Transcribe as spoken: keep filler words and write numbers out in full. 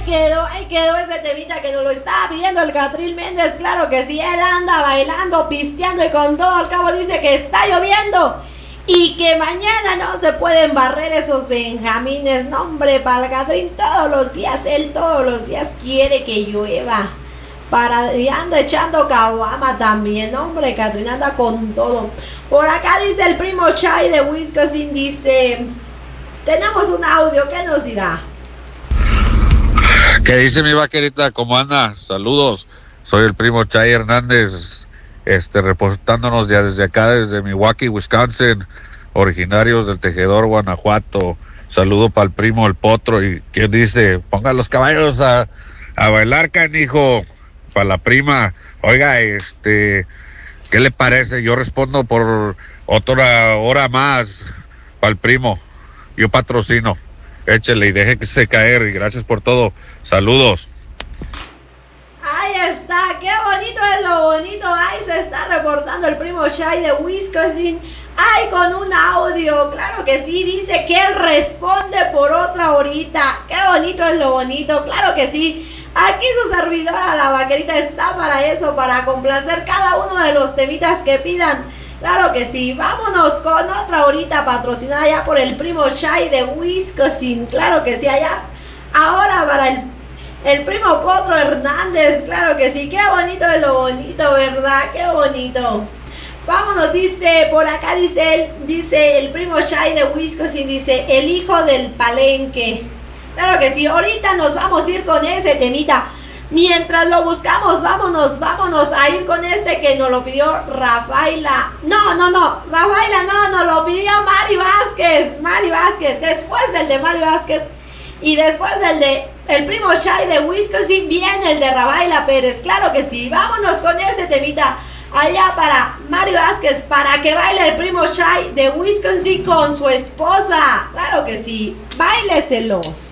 quedó, ahí quedó ese temita que nos lo estaba pidiendo el Catril Méndez. Claro que sí, él anda bailando, pisteando y con todo. Al cabo dice que está lloviendo y que mañana no se pueden barrer esos benjamines. No, hombre, para el Catrín todos los días, él todos los días quiere que llueva. Para, y anda echando caguama también, hombre, Catrín anda con todo. Por acá dice el primo Chai de Wisconsin, dice, tenemos un audio, ¿qué nos dirá? ¿Qué dice mi vaquerita? ¿Cómo anda? Saludos, soy el primo Chay Hernández, este, reportándonos ya desde acá, desde Milwaukee, Wisconsin, originarios del Tejedor, Guanajuato. Saludo para el primo El Potro, y ¿quién dice? Ponga los caballos a, a bailar, canijo. Para la prima, oiga, este, ¿qué le parece? Yo respondo por otra hora más para el primo, yo patrocino. Échele y deje que se caer, y gracias por todo. Saludos. Ahí está, qué bonito es lo bonito. Ahí se está reportando el primo Chai de Wisconsin. Ay, con un audio, claro que sí, dice que él responde por otra horita. Qué bonito es lo bonito, claro que sí. Aquí su servidora, la vaquerita, está para eso, para complacer cada uno de los temitas que pidan. Claro que sí, vámonos con otra horita patrocinada ya por el primo Chai de Wisconsin. Claro que sí, allá. Ahora para el, el primo Potro Hernández. Claro que sí, qué bonito es lo bonito, ¿verdad? Qué bonito. Vámonos, dice, por acá dice él, dice el primo Chai de Wisconsin, dice, el hijo del palenque. Claro que sí, ahorita nos vamos a ir con ese temita. Mientras lo buscamos, vámonos, vámonos a ir con este que nos lo pidió Rafaela. No, no, no, Rafaela no, nos lo pidió Mari Vázquez, Mari Vázquez. Después del de Mari Vázquez y después del de el primo Chai de Wisconsin, viene el de Rafaela Pérez. Claro que sí, vámonos con este temita. Allá para Mari Vázquez, para que baile el primo Chai de Wisconsin con su esposa. Claro que sí, báileselo.